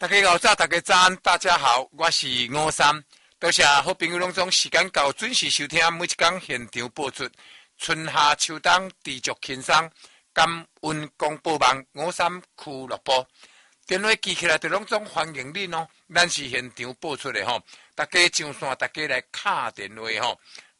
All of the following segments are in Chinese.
大家好，大家早安，大家好，我是吴三，多谢好朋友拢总时间到，准时收听每一天现场播出。春夏秋冬持续轻松，感恩广播网吴三俱乐部。电话记起来就拢总欢迎恁哦，咱是现场播出的吼，大家上线，大家来敲电话吼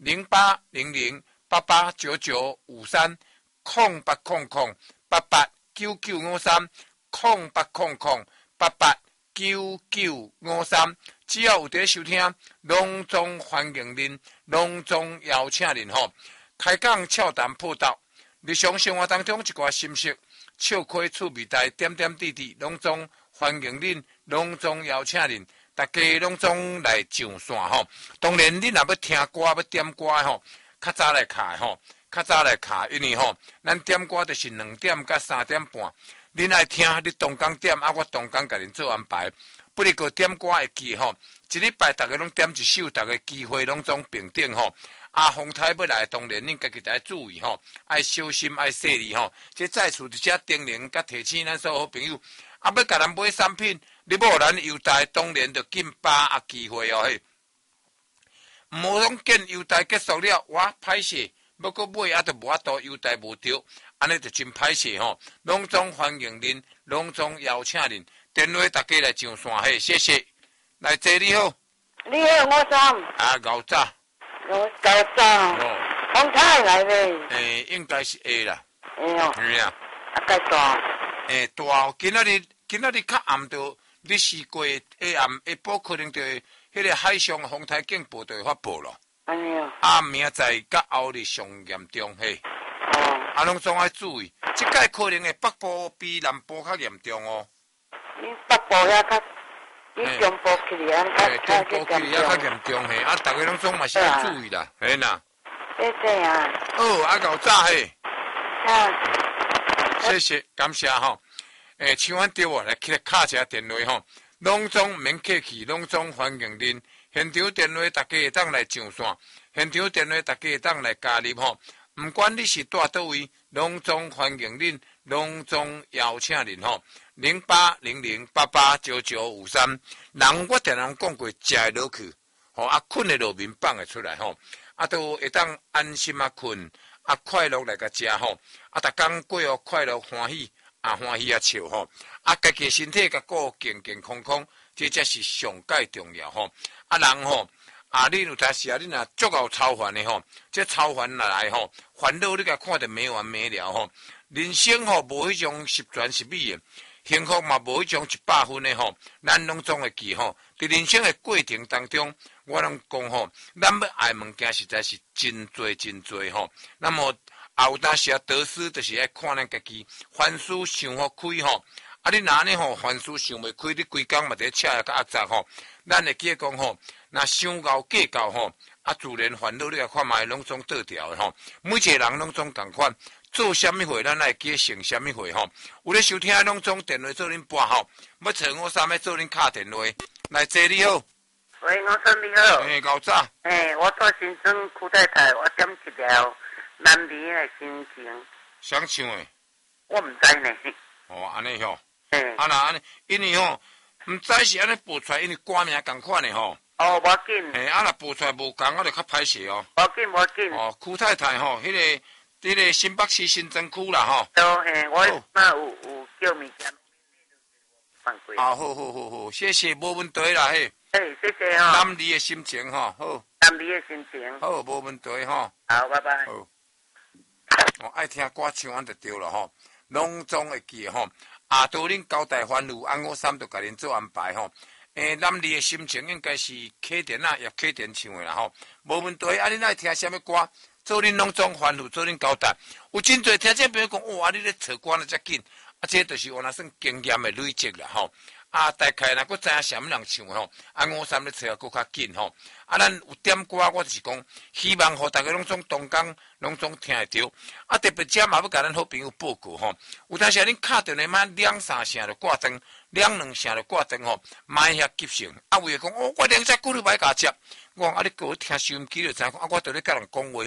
，0800889953，0800889953，只要有在收听，拢总欢迎恁，拢总邀请恁吼。开讲俏谈破道，日常生活当中一寡心事、笑开趣味台，点点滴滴，拢总欢迎恁，拢总邀请恁，大家拢总来上线吼。当然，恁若要听歌、要点歌吼，较早来卡吼，较早来卡，因为吼，咱点歌就是2点到3点半。恁爱听，你同工点，我同工甲恁做安排。不哩个点歌会记吼，一礼拜大家拢点一首，大家机会拢总平等吼。风台要来，当然恁家己得注意吼，爱小心，爱细腻吼。这再次伫遮叮咛，甲提醒咱所有好朋友，要甲咱买产品，你无咱优待，当然着紧把握机会哦嘿。毋好讲见优待结束了，我歹势，要搁买着无法度优待无着，安尼就真歹势吼。拢总欢迎恁，拢总邀请恁，电话大家来上线嘿，谢谢。来，姐你好。 你好，我三。 熬早。 我早上，风太来咧。 应该是下啦。 哦。 是啊。 介大。 大哦，今仔日较暗着，你试过下暗下晡可能着迄个海上风台警报就会发布咯。 安尼哦。 明仔甲后日上严重嘿。 哦。 拢总爱注意，即届可能会北部比南部较严重哦。 北部遐较。中部起哩啊， 中部起哩较严重嘿，大家拢总嘛是要注意啦，嘿呐。 对啊。 搞早嘿。谢谢，感谢吼。像阮对我来敲一下电话吼，拢总免客气，拢总欢迎恁。现场电话大家会当来上线，现场电话大家会当来加入吼。毋管你是住倒位，拢总欢迎恁，拢总邀请恁吼。0800889953，人我定人讲过，食会落去，困会落面放会出来吼，都会当安心困，快乐来甲食吼，逐工过哦快乐欢喜，欢喜笑吼，家己身体甲顾健健康康，这才是上界重要吼，人吼。你有当时你若足够操烦的吼，这操烦来吼，烦恼你甲看得没完没了吼。人生吼无迄种十全十美的，幸福嘛无迄种100分的吼。咱拢总会记吼，伫人生的过程当中，我拢讲吼，咱要爱物件实在是真多真多吼。那么有当时得失，就是爱看咱家己凡事想好开吼。你若安尼吼，凡事想袂开，你规工嘛伫车甲压榨吼。咱会记讲吼。那想到计较吼，自然烦恼你来看卖拢总倒掉的吼。每一个人拢总共款，做什么货咱来记成什么货吼。有咧收听拢总电话做恁拨吼，要找我三要做恁敲电话。来，姐你好。 喂，我说你好。 搞早。 我做新庄区太太，我点一条南梨的心情。 想唱诶？ 我唔知呢。 安尼吼。那安尼，因为吼，唔知是安尼播出来，因为歌名共款诶吼。 无要紧。 若播出来无共，我就较歹势哦。 无要紧。 区太太吼，迄个新北市新庄区啦吼。 我那有叫物件，放过。 好，谢谢，无问题啦嘿。 谢谢吼。 南梨的心情吼，好。 南梨的心情。 好，无问题吼。 好，拜拜。 好。爱听歌唱完就对了吼，拢总会记吼。都恁交代烦恼，我三就甲恁做安排吼。南梨的心情应该是客店也客店唱的啦吼，无问题。恁爱听什么歌，做恁拢总烦恼，做恁交代。有真侪听众朋友讲，哇，你咧找歌那遮紧，这就是我那算经验的累积啦吼。大概若佫知影啥物人唱吼，我三咧找佫较紧吼。咱有点歌，我就是讲，希望互大家拢总同工，拢总听会着。特别遮嘛要甲咱好朋友报告吼，有当时恁敲电话嘛2-3声就挂断，2-2声就挂断吼，卖遐急性。为讲我连只几礼拜甲接，我讲你给我听收音机就知影，我伫咧甲人讲话，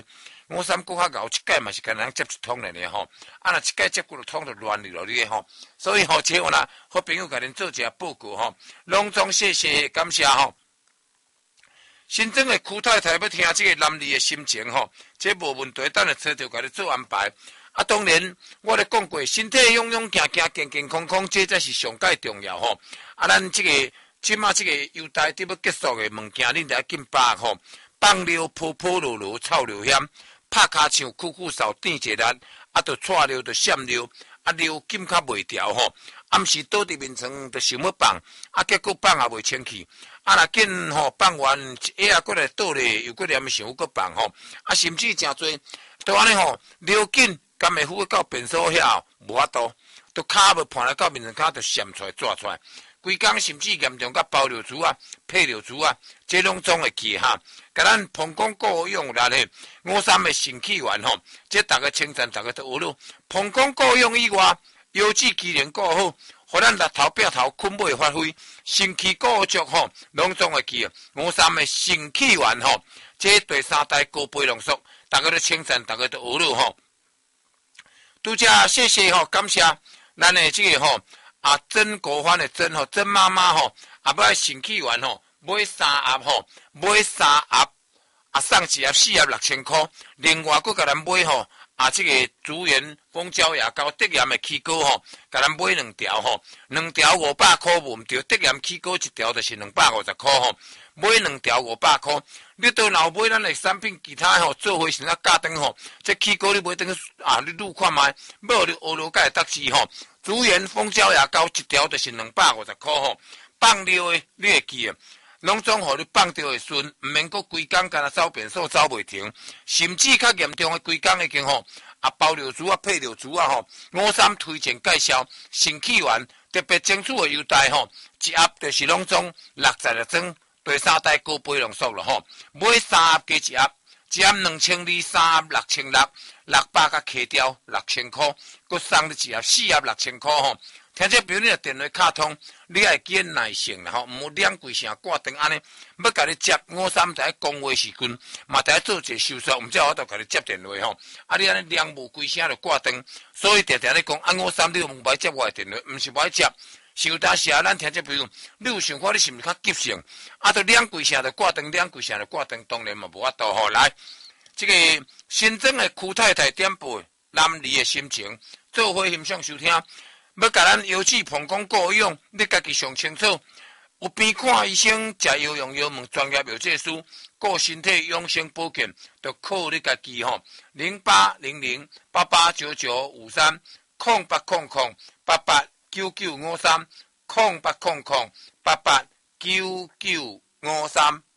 53骨较厚，一届嘛是跟人接一通的呢吼。啊，若一届接几通就乱去了你吼。所以吼，即有啦，好朋友甲恁做一下报告吼，隆重谢谢感谢吼。新增的区太太要听这个男儿的心情吼，这无问题，等下车就甲你做安排。啊，当然我咧讲过，身体勇勇行行，健健康康，这才是上界重要吼。啊，咱这个即马这个优待伫要结束的物件，恁得紧把握吼。放溜坡坡路路臭溜险，拍骹唱酷酷扫电一力，啊，着错溜着闪溜，啊溜紧较袂调吼。暗时倒伫面床，着想要放，啊结果放也袂清气。啊，若紧吼放完一下过来倒咧，又过念想搁放吼，啊甚至诚侪，都安尼吼溜紧，甘会赴到便所遐无法度，都骹要盘来到面床骹，就闪出来抓出来，规工甚至严重甲包尿珠啊、配尿珠啊，这拢总会记哈。甲咱膀胱过用力咧，53的肾气丸吼，这逐个称赞，逐个都学了。膀胱过用以外，腰子机能过好。互咱力头摒头困袂发挥，肾气过足吼，拢总会记53的肾气丸吼，这第三代高倍浓缩，大家都称赞，大家都学了吼。拄则谢谢吼，感谢咱的这个吼曾国藩的曾吼，曾妈妈吼，啊要肾气丸吼，买3盒吼，买3盒送一盒4盒6000块，另外佫甲咱买吼。这个竹园蜂胶牙膏得盐的起膏吼，甲咱买2条吼，2条500块无毋对，得盐起膏1条就是250块吼，买2条500块。你倒若买咱的产品，其他吼做伙先啊价灯吼，这起膏你买等你愈看卖，要你学了解得志吼。竹园蜂胶牙膏1条就是250块吼，放尿的你会记啊。拢总互你放着会顺，毋免阁规工干那走便所走袂停，甚至较严重的规工已经吼包尿珠啊、配尿珠啊吼，53推荐介绍肾气丸特别清楚的优待吼，一盒就是拢总60装，第三代高倍浓缩了吼，买3盒加一盒，一盒2200，3盒6600，600甲起掉6000块，阁送你一盒4盒6000块吼。听这朋友你若电话卡通，你爱记耐性啦吼，毋好两规声挂灯安尼，要甲你接53在讲话时阵，嘛在做一个手术，毋则我都甲你接电话吼。啊，你安尼两无规声就挂灯，所以常常咧讲53你唔爱接我的电话，毋是唔爱接。是有当时啊，咱听这朋友，你有想法你是毋是较急性？啊，都两规声就挂灯，两规声就挂灯，当然嘛无法度吼。来，这个新增的区太太点播男儿的心情，做伙欣赏收听。要甲咱腰子膀胱过用，你家己上清楚。有病看医生，食药用药问专业药剂师，顾身体养生保健，就靠你家己吼。0800889953 0800889953 0800889953。